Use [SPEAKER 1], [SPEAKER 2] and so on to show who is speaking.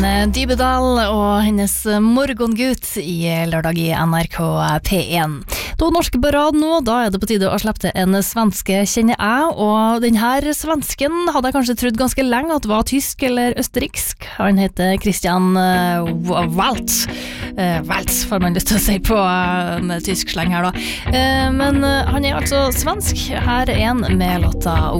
[SPEAKER 1] Dybedal og hennes morgengutt i lørdag i NRK P1. Da norsk på rad nå, da det på tide å slippe til en svenske kjenner jeg, og denne svensken hadde jeg kanskje trodd ganske lenge at var tysk eller østerriksk. Han heter Christian Waltz. Waltz får man lyst til å si på en tysk sleng her da. Men han altså svensk. Her en med låta